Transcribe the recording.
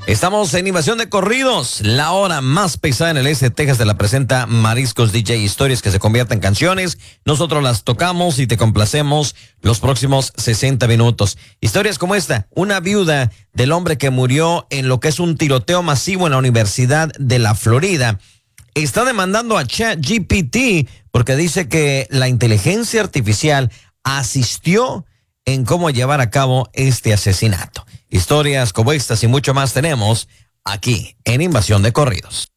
Estamos en Invasión de Corridos, la hora más pesada en el este de Texas. Te la presenta Mariscos DJ, historias que se convierten en canciones. Nosotros las tocamos y te complacemos los próximos 60 minutos. Historias como esta, una viuda del hombre que murió en lo que es un tiroteo masivo en la Universidad de la Florida. Está demandando a ChatGPT porque dice que la inteligencia artificial asistió en cómo llevar a cabo este asesinato. Historias como estas y mucho más tenemos aquí en Invasión de Corridos.